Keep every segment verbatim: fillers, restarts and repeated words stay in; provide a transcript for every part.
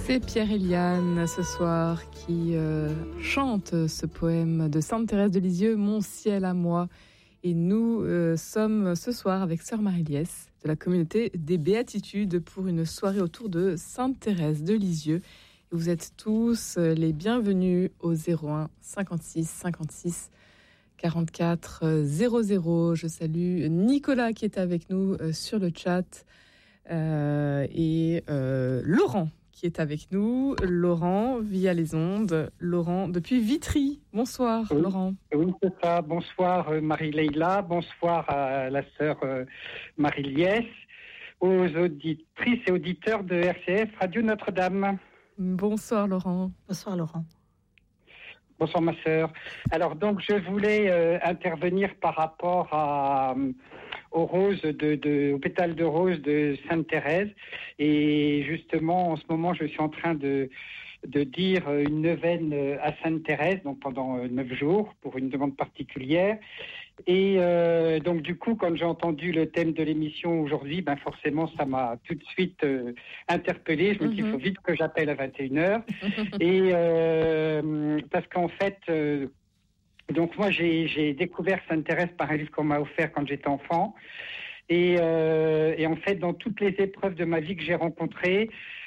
C'est Pierre Eliane ce soir qui euh, chante ce poème de Sainte Thérèse de Lisieux, Mon ciel à moi. Et nous euh, sommes ce soir avec Sœur Marie-Liesse de la communauté des Béatitudes pour une soirée autour de Sainte Thérèse de Lisieux. Et vous êtes tous les bienvenus au zéro un cinquante-six cinquante-six quarante-quatre zéro zéro. Je salue Nicolas qui est avec nous euh, sur le chat euh, et euh, Laurent qui est avec nous. Laurent, via les ondes. Laurent, depuis Vitry. Bonsoir, oui, Laurent. Oui, c'est ça. Bonsoir, euh, Marie-Leila. Bonsoir à la sœur euh, Marie-Liesse, aux auditrices et auditeurs de R C F Radio Notre-Dame. Bonsoir, Laurent. Bonsoir, Laurent. Bonsoir, ma sœur. Alors, donc, je voulais euh, intervenir par rapport à... Euh, aux roses de, de, au pétale de rose de Sainte Thérèse. Et justement, en ce moment, je suis en train de, de dire une neuvaine à Sainte Thérèse, donc pendant neuf jours, pour une demande particulière. Et euh, donc, du coup, quand j'ai entendu le thème de l'émission aujourd'hui, ben forcément, ça m'a tout de suite euh, interpellé. Je me mm-hmm. dis, il faut vite que j'appelle à vingt et une heures. et euh, parce qu'en fait... Euh, Donc moi j'ai, j'ai découvert Sainte Thérèse par un livre qu'on m'a offert quand j'étais enfant et, euh, et en fait dans toutes les épreuves de ma vie que j'ai rencontrées,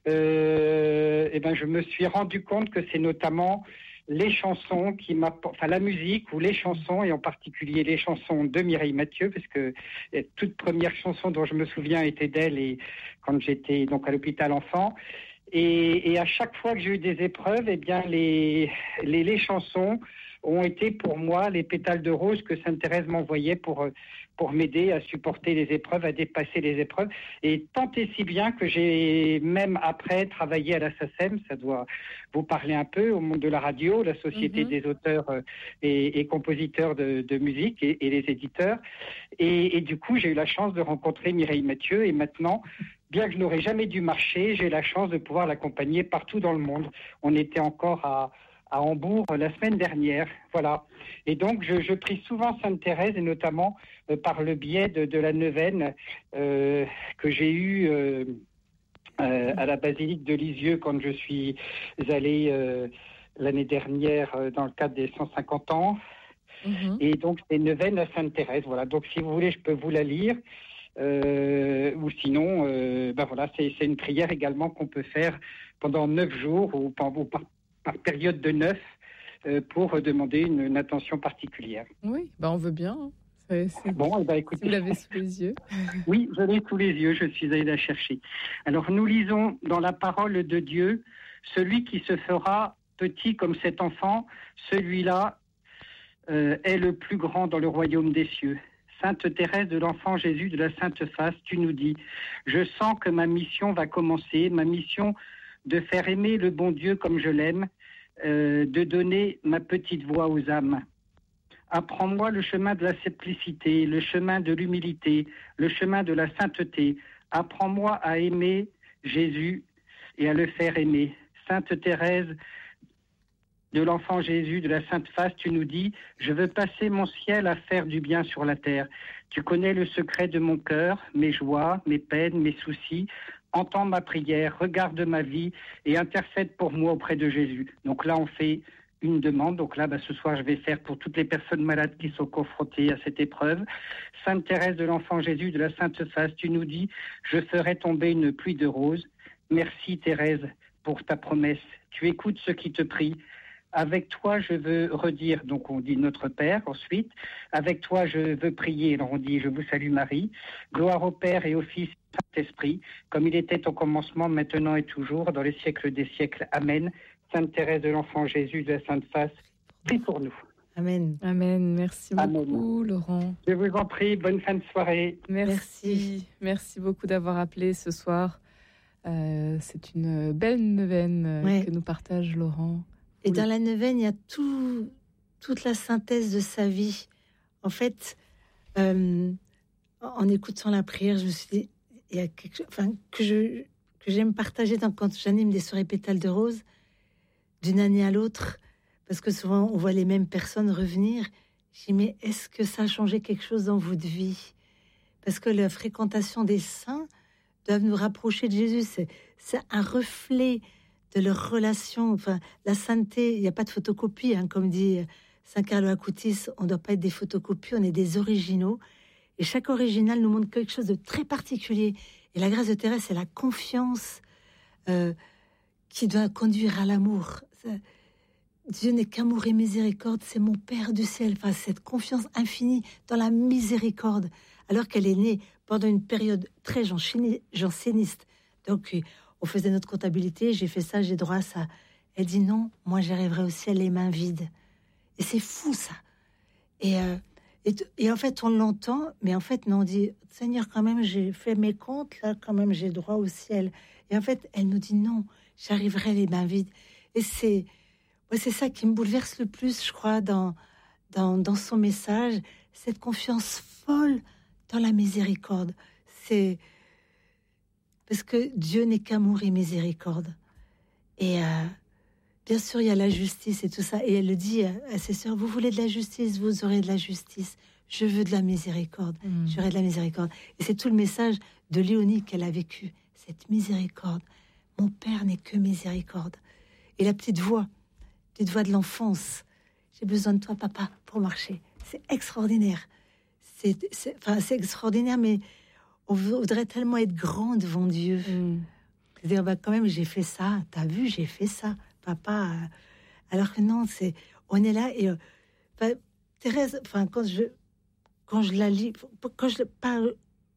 euh, et ben je me suis rendu compte que c'est notamment les chansons qui m'apportent, enfin la musique ou les chansons et en particulier les chansons de Mireille Mathieu parce que la toute première chanson dont je me souviens était d'elle et quand j'étais donc à l'hôpital enfant. Et, et à chaque fois que j'ai eu des épreuves, eh bien les, les, les chansons ont été pour moi les pétales de rose que Sainte Thérèse m'envoyait pour, pour m'aider à supporter les épreuves, à dépasser les épreuves. Et tant et si bien que j'ai même après travaillé à la S A C E M, ça doit vous parler un peu, au monde de la radio, la Société mm-hmm. des auteurs et, et compositeurs de, de musique et, et les éditeurs. Et, et du coup, j'ai eu la chance de rencontrer Mireille Mathieu et maintenant... Bien que je n'aurais jamais dû marcher, j'ai la chance de pouvoir l'accompagner partout dans le monde. On était encore à, à Hambourg la semaine dernière, voilà. Et donc, je, je prie souvent Sainte Thérèse, et notamment euh, par le biais de, de la neuvaine euh, que j'ai eue euh, euh, à la basilique de Lisieux quand je suis allé euh, l'année dernière euh, dans le cadre des cent cinquante ans. Mmh. Et donc, c'est une neuvaine à Sainte Thérèse, voilà. Donc, si vous voulez, je peux vous la lire. Euh, ou sinon, euh, ben voilà, c'est, c'est une prière également qu'on peut faire pendant neuf jours ou par, ou par, par période de neuf euh, pour demander une, une attention particulière. Oui, ben on veut bien. Hein. C'est, c'est... Bon, eh ben, écoutez, si vous l'avez sous les yeux. Oui, je l'ai sous les yeux, je suis allé la chercher. Alors, nous lisons dans la parole de Dieu, celui qui se fera petit comme cet enfant, celui-là euh, est le plus grand dans le royaume des cieux. Sainte Thérèse de l'Enfant Jésus de la Sainte Face, tu nous dis, je sens que ma mission va commencer, ma mission de faire aimer le bon Dieu comme je l'aime, euh, de donner ma petite voix aux âmes. Apprends-moi le chemin de la simplicité, le chemin de l'humilité, le chemin de la sainteté. Apprends-moi à aimer Jésus et à le faire aimer. Sainte Thérèse de l'Enfant Jésus, de la Sainte Face, tu nous dis, je veux passer mon ciel à faire du bien sur la terre. Tu connais le secret de mon cœur, mes joies, mes peines, mes soucis. Entends ma prière, regarde ma vie et intercède pour moi auprès de Jésus. Donc là, on fait une demande. Donc là, bah, ce soir, je vais faire pour toutes les personnes malades qui sont confrontées à cette épreuve. Sainte Thérèse de l'Enfant Jésus, de la Sainte Face, tu nous dis, je ferai tomber une pluie de roses. Merci Thérèse pour ta promesse. Tu écoutes ceux qui te prient. Avec toi, je veux redire, donc on dit notre Père ensuite. Avec toi, je veux prier, alors on dit, je vous salue Marie. Gloire au Père et au Fils et au Saint-Esprit, comme il était au commencement, maintenant et toujours, dans les siècles des siècles. Amen. Sainte Thérèse de l'Enfant Jésus, de la Sainte Face, prie pour nous. Amen. Amen. Merci Amen. beaucoup, Laurent. Je vous en prie, bonne fin de soirée. Merci. Merci, Merci beaucoup d'avoir appelé ce soir. Euh, c'est une belle neuvaine ouais. que nous partage Laurent. Et oui. Dans la neuvaine, il y a tout, toute la synthèse de sa vie. En fait, euh, en écoutant la prière, je me suis dit, il y a quelque chose, enfin, que, je, que j'aime partager dans, quand j'anime des soirées pétales de rose, d'une année à l'autre, parce que souvent, on voit les mêmes personnes revenir. Je dis, mais est-ce que ça a changé quelque chose dans votre vie ? Parce que la fréquentation des saints doit nous rapprocher de Jésus. C'est, c'est un reflet de leur relation. Enfin, la sainteté, il n'y a pas de photocopie, hein, comme dit Saint Carlo Acutis, on ne doit pas être des photocopies, on est des originaux. Et chaque original nous montre quelque chose de très particulier. Et la grâce de Thérèse, c'est la confiance euh, qui doit conduire à l'amour. Ça, Dieu n'est qu'amour et miséricorde, c'est mon Père du ciel. Enfin, cette confiance infinie dans la miséricorde, alors qu'elle est née pendant une période très janséniste. Donc, on faisait notre comptabilité, j'ai fait ça, j'ai droit à ça. Elle dit non, moi j'arriverai au ciel les mains vides. Et c'est fou ça. Et, euh, et, et en fait, on l'entend, mais en fait, non, on dit Seigneur, quand même, j'ai fait mes comptes, là, quand même, j'ai droit au ciel. Et en fait, elle nous dit non, j'arriverai les mains vides. Et c'est. Ouais, c'est ça qui me bouleverse le plus, je crois, dans, dans, dans son message, cette confiance folle dans la miséricorde. C'est parce que Dieu n'est qu'amour et miséricorde. Et euh, bien sûr, il y a la justice et tout ça. Et elle le dit à, à ses sœurs, vous voulez de la justice, vous aurez de la justice. Je veux de la miséricorde, mmh. j'aurai de la miséricorde. Et c'est tout le message de Léonie qu'elle a vécu, cette miséricorde. Mon Père n'est que miséricorde. Et la petite voix, petite voix de l'enfance. J'ai besoin de toi, papa, pour marcher. C'est extraordinaire. C'est, c'est, enfin, c'est extraordinaire, mais on voudrait tellement être grand devant Dieu. Mm. Dire, bah, quand même, j'ai fait ça. T'as vu, j'ai fait ça, papa. Alors que non, c'est, on est là et, bah, Thérèse, enfin, quand je, quand je la lis, quand je parle,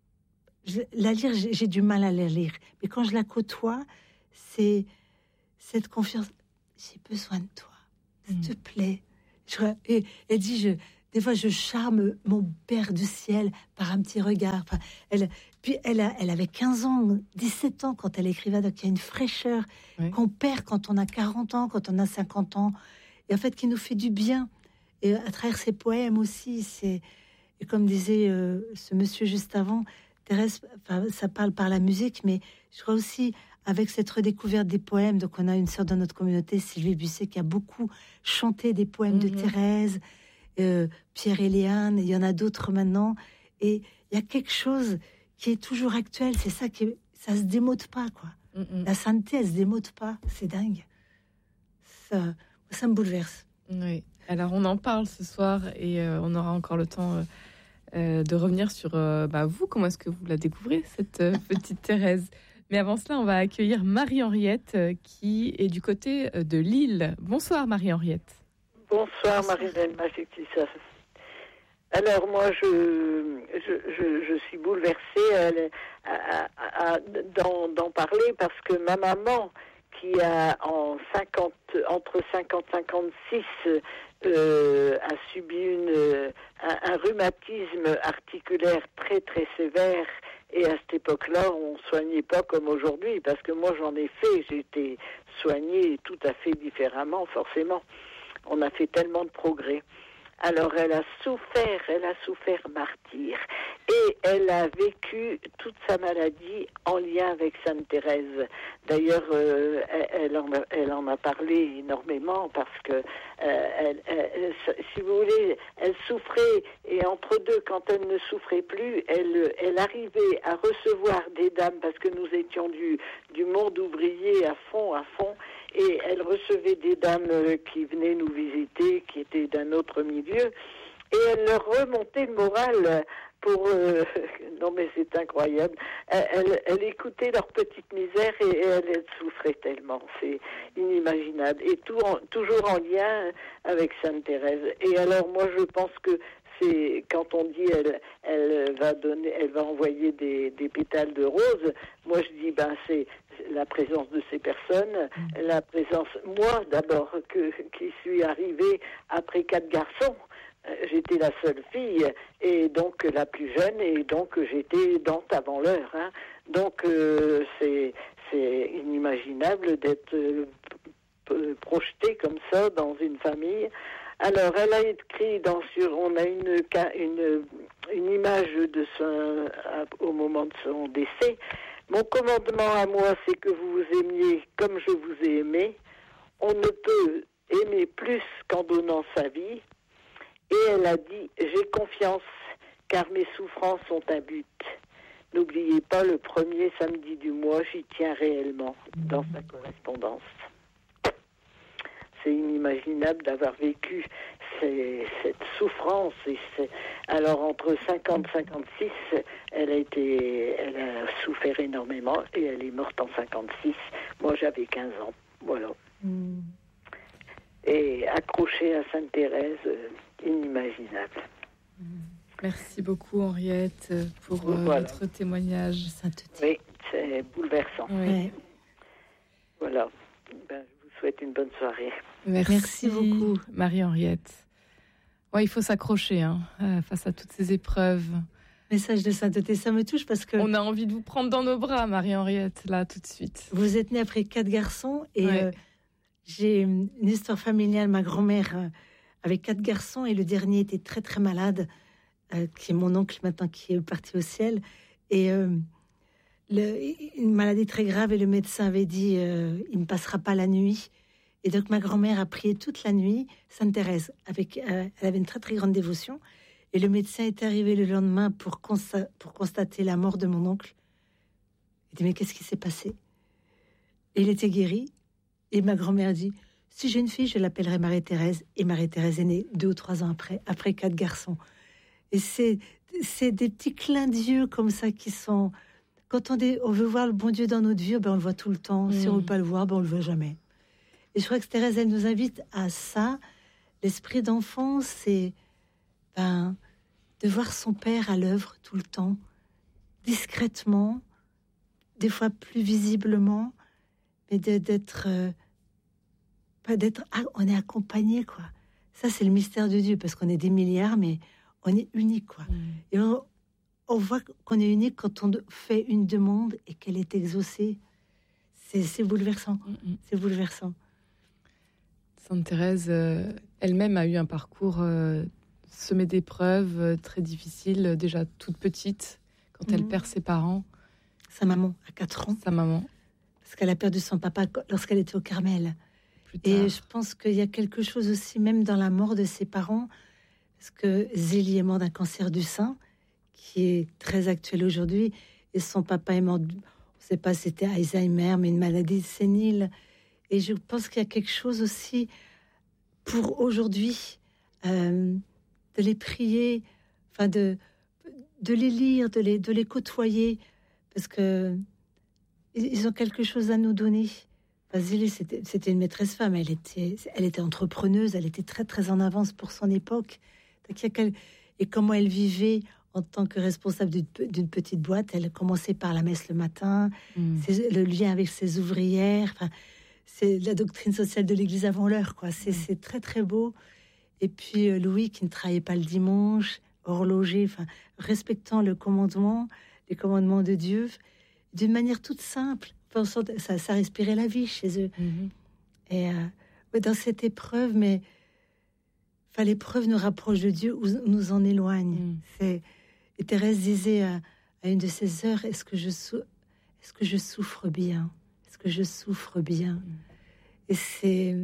je, la lire, j'ai, j'ai du mal à la lire. Mais quand je la côtoie, c'est cette confiance. J'ai besoin de toi. S'il te plaît. Je, et elle dit, je, des fois, je charme mon Père du ciel par un petit regard. Enfin, elle, puis elle, a, elle avait quinze ans, dix-sept ans quand elle écrivait. Donc, il y a une fraîcheur oui. qu'on perd quand on a quarante ans, quand on a cinquante ans. Et en fait, qui nous fait du bien. Et à travers ses poèmes aussi. C'est, et comme disait euh, ce monsieur juste avant, Thérèse, enfin, ça parle par la musique, mais je crois aussi... avec cette redécouverte des poèmes, donc on a une sœur dans notre communauté, Sylvie Busset, qui a beaucoup chanté des poèmes mmh. de Thérèse, euh, Pierre et Léane, il y en a d'autres maintenant, et il y a quelque chose qui est toujours actuel, c'est ça qui, ça se démode pas, quoi. Mmh. La sainteté, elle se démode pas, c'est dingue. Ça, ça me bouleverse. Oui. Alors on en parle ce soir et euh, on aura encore le temps euh, euh, de revenir sur euh, bah, vous, comment est-ce que vous la découvrez, cette euh, petite Thérèse. Mais avant cela, on va accueillir Marie-Henriette qui est du côté de Lille. Bonsoir Marie-Henriette. Bonsoir Marie-Hélène Majectissa. Alors moi, je, je, je, je suis bouleversée à, à, à, d'en, d'en parler parce que ma maman, qui a en cinquante, entre cinquante et cinquante-six, euh, a subi une, un, un rhumatisme articulaire très très sévère. Et à cette époque-là, on ne soignait pas comme aujourd'hui, parce que moi, j'en ai fait, j'ai été soignée tout à fait différemment, forcément. On a fait tellement de progrès. Alors, elle a souffert, elle a souffert martyr. Et elle a vécu toute sa maladie en lien avec Sainte Thérèse. D'ailleurs, euh, elle, elle, en a, elle en a parlé énormément parce que, euh, elle, elle, si vous voulez, elle souffrait. Et entre deux, quand elle ne souffrait plus, elle, elle arrivait à recevoir des dames, parce que nous étions du, du monde ouvrier à fond, à fond. Et elle recevait des dames qui venaient nous visiter, qui étaient d'un autre milieu, et elle leur remontait le moral pour... Euh, non mais c'est incroyable. Elle, elle, elle écoutait leur petite misère et elle, elle souffrait tellement. C'est inimaginable. Et tout en, toujours en lien avec Sainte Thérèse. Et alors moi je pense que c'est quand on dit elle, elle va donner, elle va envoyer des, des pétales de rose. Moi je dis ben c'est la présence de ces personnes, la présence, moi d'abord, que, qui suis arrivée après quatre garçons, j'étais la seule fille, et donc la plus jeune, et donc j'étais dante avant l'heure. Hein. Donc euh, c'est, c'est inimaginable d'être euh, projetée comme ça dans une famille. Alors, elle a écrit dans sur, on a une, une, une image de son, au moment de son décès. Mon commandement à moi, c'est que vous vous aimiez comme je vous ai aimé. On ne peut aimer plus qu'en donnant sa vie. Et elle a dit, j'ai confiance, car mes souffrances ont un but. N'oubliez pas, le premier samedi du mois, j'y tiens réellement dans sa correspondance. C'est inimaginable d'avoir vécu ces, cette souffrance. Et c'est, alors, entre cinquante et cinquante-six, elle a, été, elle a souffert énormément et elle est morte en cinquante-six. Moi, j'avais quinze ans. Voilà. Mm. Et accrochée à Sainte-Thérèse, euh, inimaginable. Mm. Merci beaucoup, Henriette, pour euh, voilà. votre témoignage. Oui, c'est bouleversant. Oui. Voilà. Ben, je vous souhaite une bonne soirée. Merci, Merci beaucoup, Marie-Henriette. Ouais, il faut s'accrocher hein, face à toutes ces épreuves. Message de sainteté, ça me touche parce que... On a envie de vous prendre dans nos bras, Marie-Henriette, là, tout de suite. Vous êtes née après quatre garçons et ouais. euh, j'ai une histoire familiale. Ma grand-mère euh, avait quatre garçons et le dernier était très, très malade. Euh, qui est mon oncle maintenant, qui est parti au ciel, et euh, le, une maladie très grave, et le médecin avait dit euh, il ne passera pas la nuit. Et donc ma grand-mère a prié toute la nuit Sainte-Thérèse, avec, euh, elle avait une très très grande dévotion, et le médecin est arrivé le lendemain pour, consta- pour constater la mort de mon oncle. Il dit mais qu'est-ce qui s'est passé? Et il était guéri, et ma grand-mère dit si j'ai une fille, je l'appellerai Marie-Thérèse, et Marie-Thérèse est née deux ou trois ans après, après quatre garçons. Et c'est, c'est des petits clins d'yeux comme ça qui sont... Quand on, est, on veut voir le bon Dieu dans notre vie, ben on le voit tout le temps. Mmh. Si on ne veut pas le voir, ben on ne le voit jamais. Et je crois que Thérèse, elle nous invite à ça. L'esprit d'enfant, c'est ben, de voir son père à l'œuvre tout le temps, discrètement, des fois plus visiblement, mais de, d'être... Euh, pas d'être... Ah, on est accompagné, quoi. Ça, c'est le mystère de Dieu, parce qu'on est des milliards, mais... on est unique, quoi. Mmh. Et on, on voit qu'on est unique quand on fait une demande et qu'elle est exaucée. C'est, c'est bouleversant. Mmh. C'est bouleversant. Sainte Thérèse, euh, elle-même a eu un parcours euh, semé d'épreuves, euh, très difficile, déjà toute petite, quand mmh. elle perd ses parents. Sa maman, à quatre ans. Sa maman. Parce qu'elle a perdu son papa lorsqu'elle était au Carmel. Et je pense qu'il y a quelque chose aussi, même dans la mort de ses parents, parce que Zélie est mort d'un cancer du sein, qui est très actuel aujourd'hui, et son papa est mort, on ne sait pas si c'était Alzheimer, mais une maladie sénile. Et je pense qu'il y a quelque chose aussi pour aujourd'hui, euh, de les prier, enfin de, de les lire, de les, de les côtoyer, parce que ils ont quelque chose à nous donner. Enfin, Zélie, c'était, c'était une maîtresse femme, elle était, elle était entrepreneuse, elle était très très en avance pour son époque. Et comment elle vivait en tant que responsable d'une, d'une petite boîte. Elle commençait par la messe le matin, mmh. le lien avec ses ouvrières. Enfin, c'est la doctrine sociale de l'Église avant l'heure, quoi. C'est, mmh. c'est très très beau. Et puis euh, Louis qui ne travaillait pas le dimanche, horloger, enfin, respectant le commandement, les commandements de Dieu, d'une manière toute simple. Enfin, ça, ça respirait la vie chez eux. Mmh. Et euh, dans cette épreuve, mais enfin, l'épreuve nous rapproche de Dieu ou nous en éloigne. Mmh. C'est... Et Thérèse disait à, à une de ses heures, est-ce que je, sou... est-ce que je souffre bien? Est-ce que je souffre bien? Mmh. Et c'est...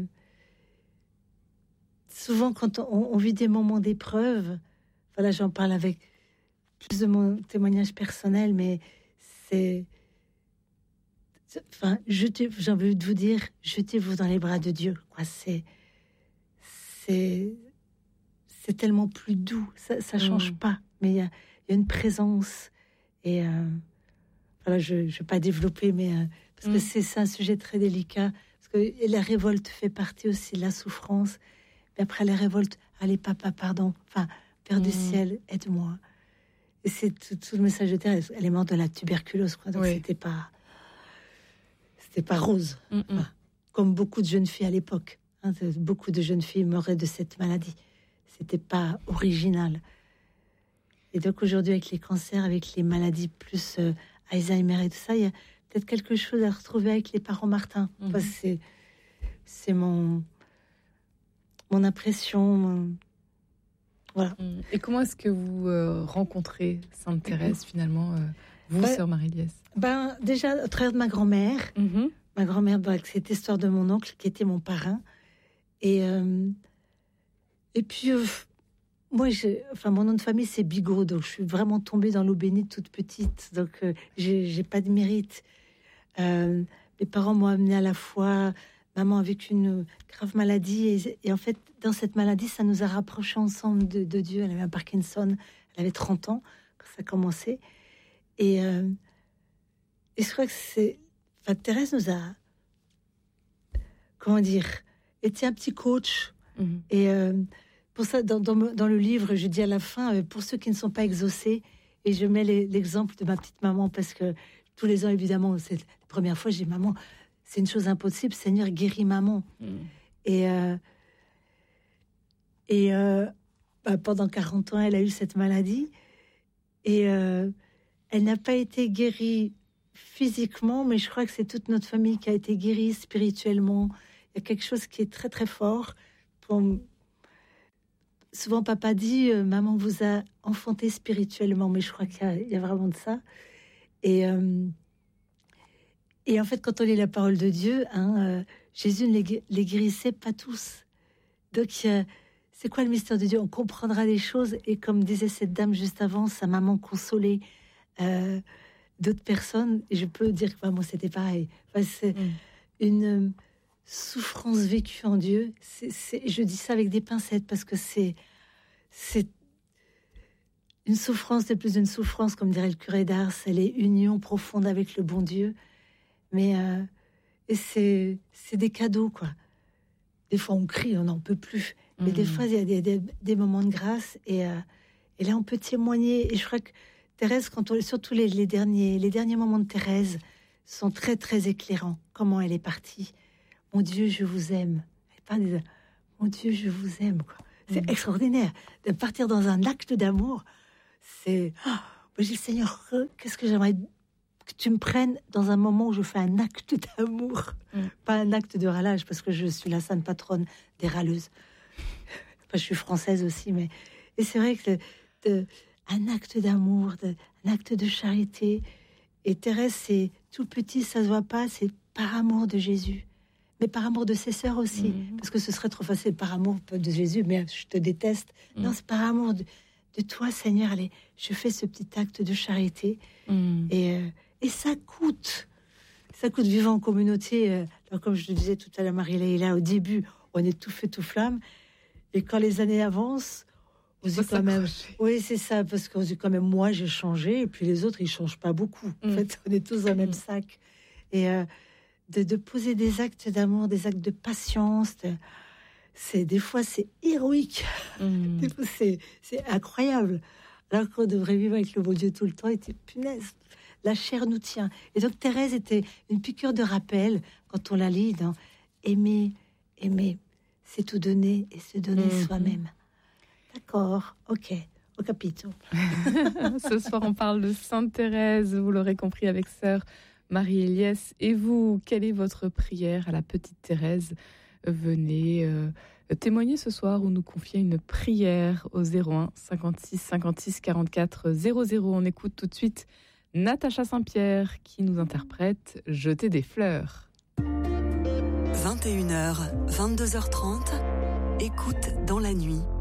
Souvent, quand on, on vit des moments d'épreuve, voilà, j'en parle avec plus de mon témoignage personnel, mais c'est... Enfin, jetez, j'ai envie de vous dire, jetez-vous dans les bras de Dieu. Quoi. C'est... C'est... C'est tellement plus doux, ça ne change mmh. pas, mais il y, y a une présence. Et euh, voilà, je ne vais pas développer, mais euh, parce mmh. que c'est, c'est un sujet très délicat. Parce que la révolte fait partie aussi de la souffrance. Mais après la révolte, allez, papa, pardon. Enfin, Père mmh. du ciel, aide-moi. Et c'est tout, tout le message de Thérèse. Elle est morte de la tuberculose, quoi. Donc oui. c'était pas, c'était pas rose. Mmh. Enfin, comme beaucoup de jeunes filles à l'époque. Hein, beaucoup de jeunes filles mouraient de cette maladie. C'était pas original. Et donc aujourd'hui, avec les cancers, avec les maladies plus euh, Alzheimer et tout ça, il y a peut-être quelque chose à retrouver avec les parents Martin. Mmh. Parce que c'est, c'est mon, mon impression. Mon... Voilà. Et comment est-ce que vous euh, rencontrez Sainte Thérèse finalement, euh, vous, ben, sœur Marie-Liesse? Ben, déjà, au travers de ma grand-mère. Mmh. Ma grand-mère, ben, cette histoire de mon oncle qui était mon parrain. Et... Euh, Et puis, euh, moi, je, enfin, mon nom de famille, c'est Bigot, donc je suis vraiment tombée dans l'eau bénite toute petite, donc euh, j'ai, j'ai pas de mérite. Euh, mes parents m'ont amenée à la foi. Maman a vécu une grave maladie, et, et en fait, dans cette maladie, ça nous a rapprochés ensemble de, de Dieu. Elle avait un Parkinson, elle avait trente ans quand ça a commencé. Et, euh, et je crois que c'est... Enfin, Thérèse nous a... Comment dire, était un petit coach. Mmh. Et euh, pour ça, dans, dans, dans le livre, je dis à la fin, euh, pour ceux qui ne sont pas exaucés, et je mets les, l'exemple de ma petite maman, parce que tous les ans, évidemment, c'est la première fois, j'ai dit, maman, c'est une chose impossible, Seigneur, guéris maman. Mmh. Et, euh, et euh, bah, pendant quarante ans, elle a eu cette maladie, et euh, elle n'a pas été guérie physiquement, mais je crois que c'est toute notre famille qui a été guérie spirituellement. Il y a quelque chose qui est très très fort. Pour... Souvent papa dit euh, maman vous a enfanté spirituellement, mais je crois qu'il y a, il y a vraiment de ça. Et, euh, et en fait, quand on lit la parole de Dieu, hein, euh, Jésus ne les, les guérissait pas tous. Donc euh, c'est quoi le mystère de Dieu? On comprendra les choses, et comme disait cette dame juste avant, sa maman consolait euh, d'autres personnes, et je peux dire que bah, moi c'était pareil. Enfin, c'est mmh. une souffrance vécue en Dieu. C'est, c'est, je dis ça avec des pincettes parce que c'est, c'est une souffrance de plus d'une souffrance, comme dirait le curé d'Ars. Elle est union profonde avec le bon Dieu. Mais euh, et c'est, c'est des cadeaux, quoi. Des fois on crie, on n'en peut plus. Mais mmh. des fois il y a des, des, des moments de grâce, et, euh, et là on peut témoigner. Et je crois que Thérèse, quand on, surtout les, les derniers, les derniers moments de Thérèse sont très très éclairants. Comment elle est partie. Mon Dieu, je vous aime. Et pas des, mon Dieu, je vous aime. Quoi. C'est mmh. extraordinaire de partir dans un acte d'amour. C'est, oh, moi, je dis, Seigneur, qu'est-ce que j'aimerais que tu me prennes dans un moment où je fais un acte d'amour, mmh. pas un acte de râlage, parce que je suis la sainte patronne des râleuses. Enfin, je suis française aussi, mais et c'est vrai que de, un acte d'amour, de, un acte de charité. Et Thérèse, c'est tout petit, ça se voit pas, c'est par amour de Jésus. Mais par amour de ses sœurs aussi, mmh. parce que ce serait trop facile par amour de Jésus, mais je te déteste. Mmh. Non, c'est par amour de, de toi, Seigneur. Allez, je fais ce petit acte de charité, mmh. et, euh, et ça coûte. Ça coûte vivre en communauté. Euh, alors, comme je le disais tout à l'heure, Marie-Leila, au début, on est tout feu, tout flamme, et quand les années avancent, on se dit quand même, oui, c'est ça, parce qu'on se dit quand même, moi, j'ai changé, et puis les autres, ils changent pas beaucoup. Mmh. En fait, on est tous dans le même sac. Et euh, De, de poser des actes d'amour, des actes de patience, de, c'est des fois c'est héroïque, mmh. des fois c'est, c'est incroyable. Alors qu'on devrait vivre avec le bon Dieu tout le temps, et punaise, la chair nous tient. Et donc Thérèse était une piqûre de rappel quand on la lit dans aimer, aimer, c'est tout donner et se donner mmh. soi-même. D'accord, ok, au capito. Ce soir on parle de Sainte Thérèse, vous l'aurez compris, avec sœur Marie-Eliès. Et vous, quelle est votre prière à la petite Thérèse? Venez euh, témoigner ce soir ou nous confier une prière au zéro un cinquante-six cinquante-six quarante-quatre zéro zéro. On écoute tout de suite Natacha Saint-Pierre qui nous interprète Jeter des fleurs. vingt et une heures, vingt-deux heures trente, écoute dans la nuit.